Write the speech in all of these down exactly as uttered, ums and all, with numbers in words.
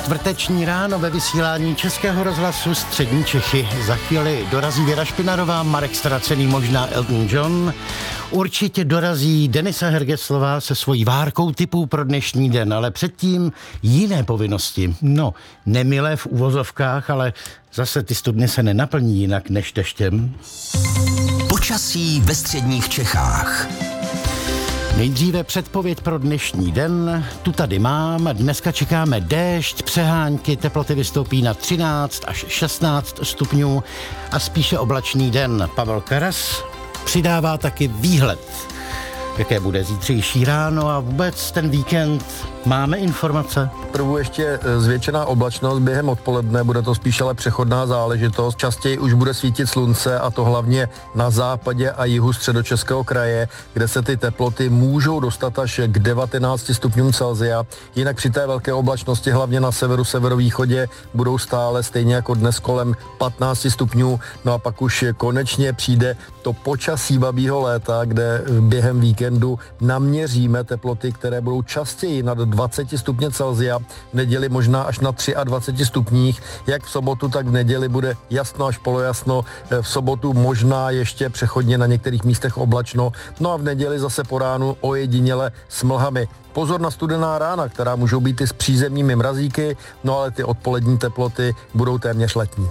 čtvrteční ráno ve vysílání Českého rozhlasu Střední Čechy. Za chvíli dorazí Věra Špinarová, Marek Ztracený, možná Elton John. Určitě dorazí Denisa Hergeslová se svojí várkou tipů pro dnešní den, ale předtím jiné povinnosti. No, nemilé v uvozovkách, ale zase ty studny se nenaplní jinak než deštěm. Počasí ve středních Čechách. Nejdříve předpověď pro dnešní den. Tu tady mám. Dneska čekáme déšť, přehánky, teploty vystoupí na třináct až šestnáct stupňů a spíše oblačný den. Pavel Karas přidává taky výhled, jaké bude zítřejší ráno a vůbec ten víkend. Máme informace? Prvu ještě zvětšená oblačnost během odpoledne, bude to spíš ale přechodná záležitost. Častěji už bude svítit slunce a to hlavně na západě a jihu středočeského kraje, kde se ty teploty můžou dostat až k devatenácti stupňům Celsia. Jinak při té velké oblačnosti hlavně na severu, severovýchodě budou stále stejně jako dnes kolem patnácti stupňů. No a pak už konečně přijde to počasí babího léta, kde během víkendu naměříme teploty, které budou častěji nad dvacet stupňů Celsia, v neděli možná až na dvaceti třech stupních, jak v sobotu, tak v neděli bude jasno až polojasno, v sobotu možná ještě přechodně na některých místech oblačno, no a v neděli zase po ránu ojediněle s mlhami. Pozor na studená rána, která můžou být i s přízemními mrazíky, no ale ty odpolední teploty budou téměř letní.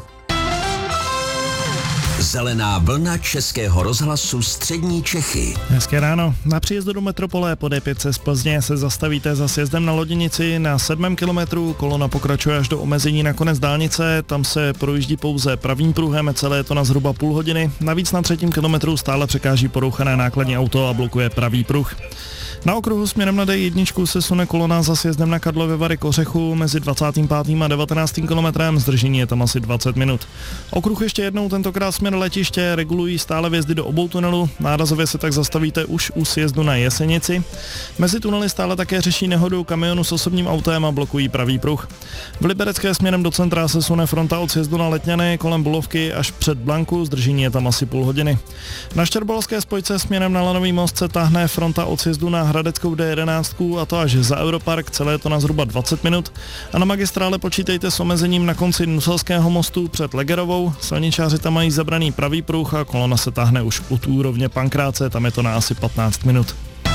Zelená vlna Českého rozhlasu Střední Čechy. Hezké ráno. Na příjezdu do metropole po D pět z Plzně se zastavíte za sjezdem na Loděnici na sedmém kilometru. Kolona pokračuje až do omezení na konec dálnice. Tam se projíždí pouze pravým pruhem, celé je to na zhruba půl hodiny. Navíc na třetím kilometru stále překáží porouchané nákladní auto a blokuje pravý pruh. Na okruhu směrem na D jedna se sune kolona za sjezdem na Karlovy Vary k Ořechu mezi dvacátým pátým a devatenáctým kilometrem, zdržení je tam asi dvacet minut. Okruh ještě jednou, tentokrát směr letiště, regulují stále vjezdy do obou tunelů, nárazově se tak zastavíte už u sjezdu na Jesenici. Mezi tunely stále také řeší nehodu kamionu s osobním autem a blokují pravý pruh. V Liberecké směrem do centra se sune fronta od sjezdu na Letňany kolem Bulovky až před Blanku, zdržení je tam asi půl hodiny. Na Štěrbolovské spojce směrem na Lanový most se táhne fronta od sjezdu na Hradeckou D jedenáct a to až za Europark, celé je to na zhruba dvacet minut. A na magistrále počítejte s omezením na konci Nuselského mostu před Legerovou. Silničáři tam mají zabraný pravý pruh a kolona se táhne už od úrovně Pankráce, tam je to na asi patnáct minut.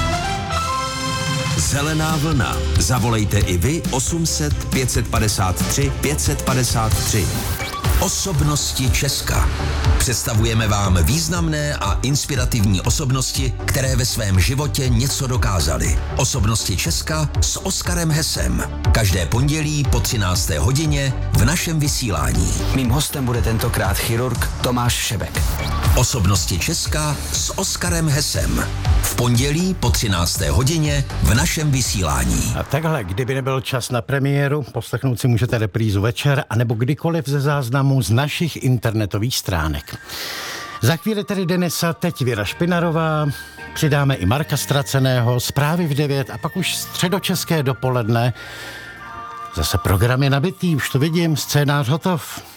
Zelená vlna. Zavolejte i vy osm set pět padesát tři pět padesát tři. Osobnosti Česka. Představujeme vám významné a inspirativní osobnosti, které ve svém životě něco dokázaly. Osobnosti Česka s Oskarem Hesem. Každé pondělí po třinácté hodině v našem vysílání. Mým hostem bude tentokrát chirurg Tomáš Šebek. Osobnosti Česka s Oskarem Hesem. V pondělí po třinácté hodině v našem vysílání. A takhle, kdyby nebyl čas na premiéru, poslechnout si můžete reprízu večer, anebo kdykoliv ze záznamu z našich internetových stránek. Za chvíli tedy Denisa, teď Věra Špinarová, přidáme i Marka Ztraceného, zprávy v devět a pak už středočeské dopoledne. Zase program je nabitý, už to vidím, scénář hotov.